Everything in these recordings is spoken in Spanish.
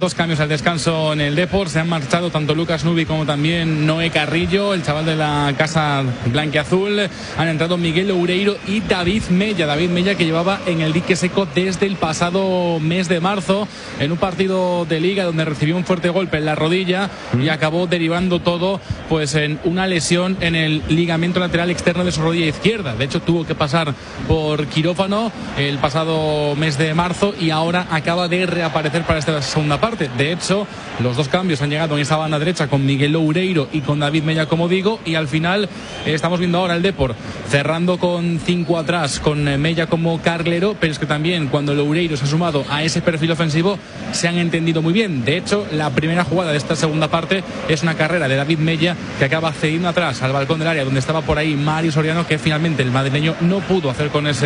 2 cambios al descanso en el Depor. Se han marchado tanto Lucas Nubi como también Noé Carrillo, el chaval de la casa blanquiazul. Han entrado Miguel Loureiro y David Mella. David Mella, que llevaba en el dique seco desde el pasado mes de marzo, en un partido de liga donde recibió un fuerte golpe en la rodilla y acabó derivando todo pues en una lesión en el ligamento lateral externo de su rodilla izquierda. De hecho, tuvo que pasar por quirófano el pasado mes de marzo y ahora acaba de reaparecer para esta segunda parte. De hecho, los 2 cambios han llegado en esa banda derecha con Miguel Loureiro y con David Mella, como digo, y al final estamos viendo ahora el Depor cerrando con 5 atrás, con Mella como carrilero, pero es que también cuando Loureiro se ha sumado a ese perfil ofensivo se han entendido muy bien. De hecho, la primera jugada de esta segunda parte es una carrera de David Mella que acaba cediendo atrás al balcón del área donde estaba por ahí Mario Soriano, que finalmente el madrileño no se pudo hacer con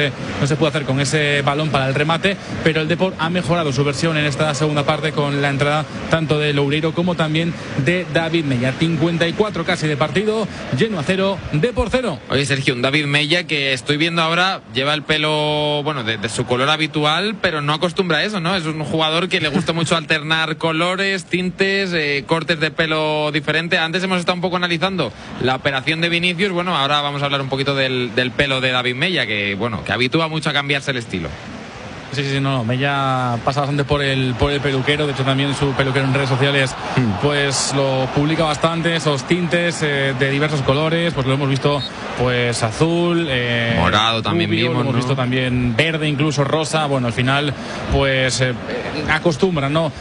ese balón para el remate, pero el Depor ha mejorado su versión en esta segunda parte con la entrada tanto de Loureiro como también de David Mella. 54 casi de partido, Genoa 0, Depor 0. Oye, Sergio, un David Mella que estoy viendo ahora lleva el pelo, bueno, de su color habitual, pero no acostumbra a eso, ¿no? Es un jugador que le gusta mucho alternar colores, tintes, cortes de pelo diferente. Antes hemos estado un poco analizando la operación de Vinicius. Bueno, ahora vamos a hablar un poquito del pelo de David Mella, que habitúa mucho a cambiarse el estilo. Sí, no, Mella pasa bastante por el peluquero. De hecho, también su peluquero en redes sociales pues lo publica bastante, esos tintes de diversos colores. Pues lo hemos visto pues azul, morado también rubio, vimos, lo hemos visto también verde, incluso rosa. Bueno, al final pues acostumbran, ¿no?,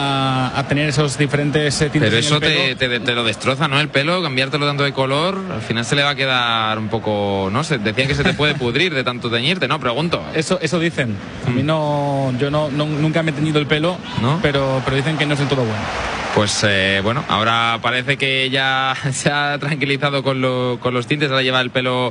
a tener esos diferentes tintes. Pero eso en el pelo. te lo destroza, ¿no? El pelo, cambiártelo tanto de color, al final se le va a quedar un poco, no sé, decían que se te puede pudrir de tanto teñirte, ¿no? Pregunto. Eso dicen. A mí yo nunca me he teñido el pelo, ¿no? pero dicen que no es del todo bueno. Pues bueno, ahora parece que ya se ha tranquilizado con los tintes, ahora lleva el pelo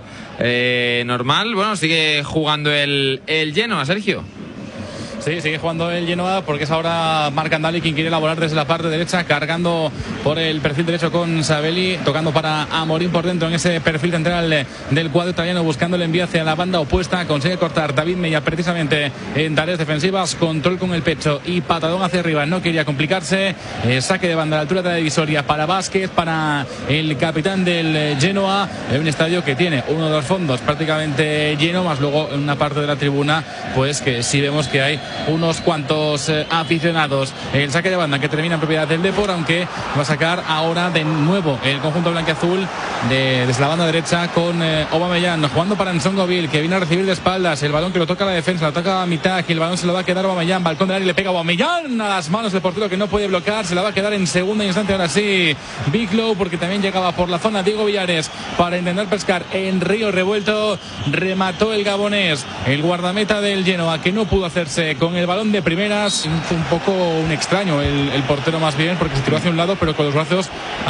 normal. Bueno, sigue jugando el Genoa, Sergio. Sí, sigue jugando el Genoa porque es ahora Marc Andali quien quiere elaborar desde la parte derecha, cargando por el perfil derecho con Sabelli, tocando para Amorín por dentro en ese perfil central del cuadro italiano, buscando el envío hacia la banda opuesta. Consigue cortar David Mella precisamente en tareas defensivas, control con el pecho y patadón hacia arriba, no quería complicarse. Saque de banda a la altura de la divisoria para Vázquez, para el capitán del Genoa, en un estadio que tiene uno de los fondos prácticamente lleno, más luego en una parte de la tribuna pues que sí vemos que hay unos cuantos aficionados. El saque de banda que termina en propiedad del Depor, aunque va a sacar ahora de nuevo el conjunto blanquiazul desde la banda derecha con Aubameyang jugando para Nsongoville, que viene a recibir de espaldas el balón, que lo toca la defensa, lo toca a mitad y el balón se lo va a quedar Aubameyang, balcón del área, le pega Aubameyang a las manos del portero que no puede bloquear, se la va a quedar en segunda instancia ahora sí Biglow, porque también llegaba por la zona Diego Villares para intentar pescar en río revuelto. Remató el gabonés, el guardameta del Genoa, que no pudo hacerse con el balón de primeras. Fue un poco un extraño el portero, más bien, porque se tiró hacia un lado pero con los brazos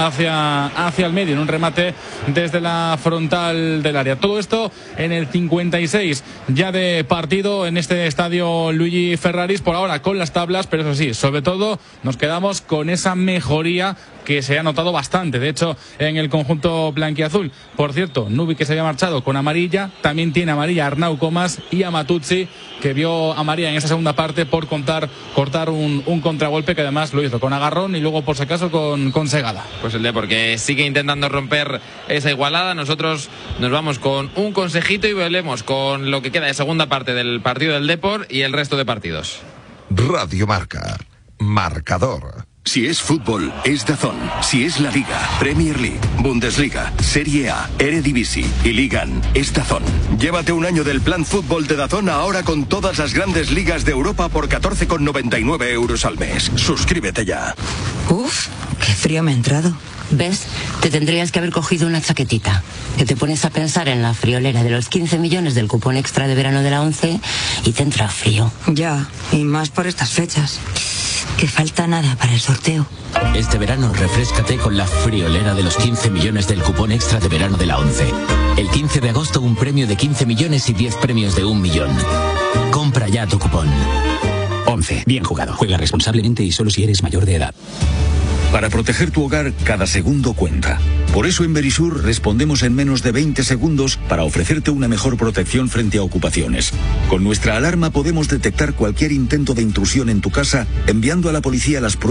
hacia el medio en un remate desde la frontal del área. Todo esto en el 56 ya de partido en este estadio Luigi Ferraris, por ahora con las tablas, pero eso sí, sobre todo nos quedamos con esa mejoría que se ha notado bastante, de hecho, en el conjunto blanquiazul. Por cierto, Nubi, que se había marchado con amarilla, también tiene amarilla Arnau Comas, y Amatuzzi, que vio amarilla en esa segunda parte por cortar un contragolpe, que además lo hizo con agarrón y luego por si acaso con segada. Pues el Depor que sigue intentando romper esa igualada. Nosotros nos vamos con un consejito y volvemos con lo que queda de segunda parte del partido del Depor y el resto de partidos. Radio Marca, marcador. Si es fútbol, es DAZN. Si es la Liga, Premier League, Bundesliga, Serie A, Eredivisie y Ligan, es DAZN. Llévate un año del plan fútbol de DAZN ahora con todas las grandes ligas de Europa por 14,99 euros al mes. Suscríbete ya. Uf, qué frío me ha entrado. ¿Ves? Te tendrías que haber cogido una chaquetita. Que te pones a pensar en la friolera de los 15 millones del cupón extra de verano de la 11 y te entra frío. Ya, y más por estas fechas. Que falta nada para el sorteo. Este verano refréscate con la friolera de los 15 millones del cupón extra de verano de la 11. El 15 de agosto un premio de 15 millones y 10 premios de 1 millón. Compra ya tu cupón. 11. Bien jugado. Juega responsablemente y solo si eres mayor de edad. Para proteger tu hogar, cada segundo cuenta. Por eso en Verisur respondemos en menos de 20 segundos para ofrecerte una mejor protección frente a ocupaciones. Con nuestra alarma podemos detectar cualquier intento de intrusión en tu casa, enviando a la policía las pruebas